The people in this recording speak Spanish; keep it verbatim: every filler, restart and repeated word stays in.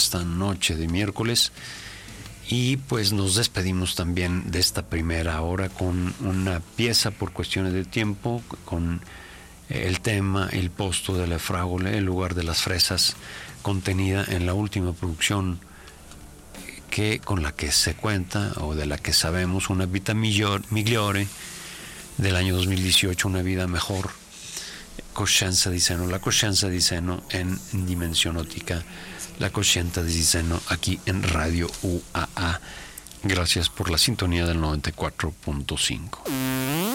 esta noche de miércoles. Y pues nos despedimos también de esta primera hora con una pieza por cuestiones de tiempo, con el tema El posto de la fragole, el lugar de las fresas, contenida en la última producción que con la que se cuenta o de la que sabemos, Una vita migliore, del año dos mil dieciocho, Una vida mejor, Coscienza di seno, la coscienza di seno en Dimensión Óptica, la coscienza di seno aquí en Radio U A A. Gracias por la sintonía del noventa y cuatro punto cinco.